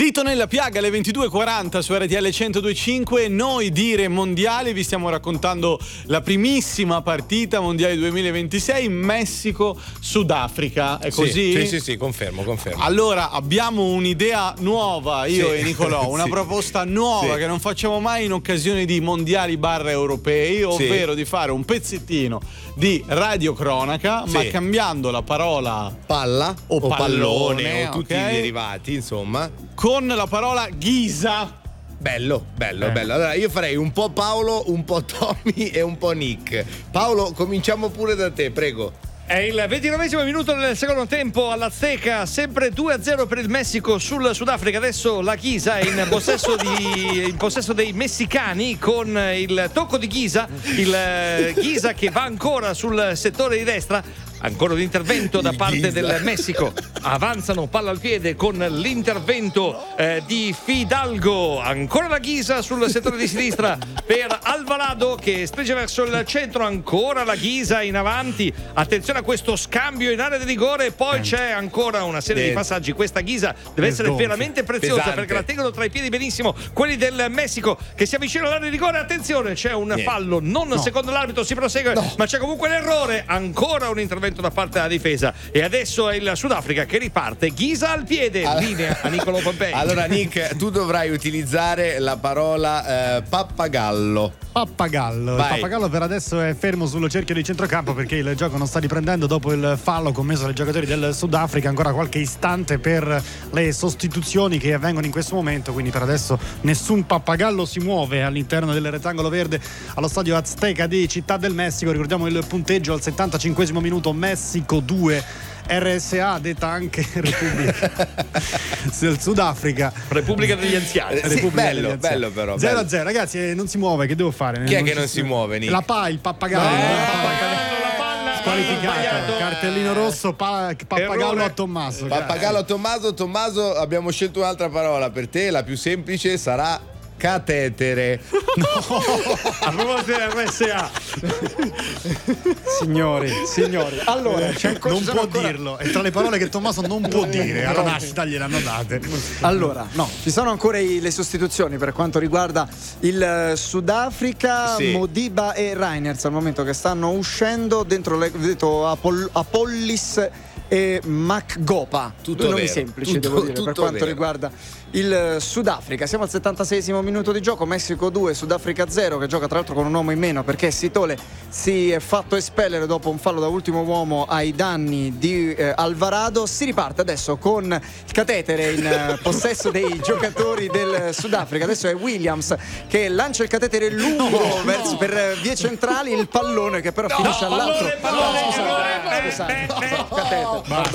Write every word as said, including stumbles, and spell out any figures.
Dito nella piaga alle ventidue e quaranta su R T L centodue e cinque. Noi dire mondiali, vi stiamo raccontando la primissima partita mondiale duemilaventisei, Messico-Sudafrica. È così? Sì, sì, sì, sì, confermo, confermo. Allora, abbiamo un'idea nuova, io Sì. e Nicolò, una Sì. proposta nuova Sì. che non facciamo mai in occasione di mondiali barra europei, ovvero Sì. di fare un pezzettino di radiocronaca, Sì. ma cambiando la parola Palla o, o pallone, pallone o tutti ok? i derivati, insomma. Con la parola ghisa. Bello, bello, Eh. bello. Allora io farei un po' Paolo, un po' Tommy e un po' Nick. Paolo, cominciamo pure da te, prego. È il ventinovesimo minuto del secondo tempo all'Azteca, sempre due a zero per il Messico sul Sudafrica. Adesso la Ghisa è in possesso, di, in possesso dei messicani con il tocco di Ghisa, il eh, Ghisa che va ancora sul settore di destra. Ancora un intervento da Il parte Ghisa. del Messico. Avanzano palla al piede con l'intervento eh, di Fidalgo. Ancora la Ghisa sul settore di sinistra per Alvarado che spinge verso il centro. Ancora la Ghisa in avanti. Attenzione a questo scambio in area di rigore. Poi c'è ancora una serie Sì. di passaggi. Questa Ghisa deve essere Sgonfia. veramente preziosa Pesante. perché la tengono tra i piedi benissimo quelli del Messico che si avvicinano all'area di rigore. Attenzione, c'è un Niente. fallo. Non secondo l'arbitro, si prosegue, ma c'è comunque l'errore. Ancora un intervento da parte della difesa e adesso è il Sudafrica che riparte. Ghisa al piede, linea a Niccolò Pompei. Allora Nick, tu dovrai utilizzare la parola eh, pappagallo. Pappagallo. Il Vai. pappagallo per adesso è fermo sul cerchio di centrocampo perché il gioco non sta riprendendo dopo il fallo commesso dai giocatori del Sudafrica. Ancora qualche istante per le sostituzioni che avvengono in questo momento, quindi per adesso nessun pappagallo si muove all'interno del rettangolo verde allo stadio Azteca di Città del Messico. Ricordiamo il punteggio al settantacinquesimo minuto, Messico due R S A, detta anche Repubblica del Sudafrica. Repubblica degli Anziani. Eh, sì, Repubblica bello, degli Anziani. bello però, zero a bello. zero, ragazzi, eh, non si muove, che devo fare? Chi è che ci non si muove, Nick? La P A, il pappagallo. No, il la pappagallo. palla, Squalificato. sbagliato. Cartellino rosso, pa- pappagallo Errore. a Tommaso. Pappagallo a Tommaso. Tommaso, abbiamo scelto un'altra parola per te, la più semplice sarà catetere. A proposito di R S A. Signori, signori. Allora, c'è ancora- Non ci sono può ancora- dirlo, è tra le parole che Tommaso non può dire. Alla nascita gliel'hanno date. Allora, no, ci sono ancora i- le sostituzioni per quanto riguarda il eh, Sudafrica, Sì. Modiba e Reiners al momento che stanno uscendo dentro le, vedete, Apol- Apollis e Macgopa. Tutto Due nomi vero, semplici, tutto- devo dire, tutto per quanto vero. riguarda il eh, Sudafrica. Siamo al settantaseiesimo minuto di gioco, Messico due, Sudafrica zero, che gioca tra l'altro con un uomo in meno perché Sitole si è fatto espellere dopo un fallo da ultimo uomo ai danni di eh, Alvarado. Si riparte adesso con il catetere in eh, possesso dei giocatori del Sudafrica. Adesso è Williams che lancia il catetere lungo verso, per eh, vie centrali, il pallone che però finisce all'altro. pallone, pallone, No, scusate, errore, scusate, beh, beh, scusate, catetere.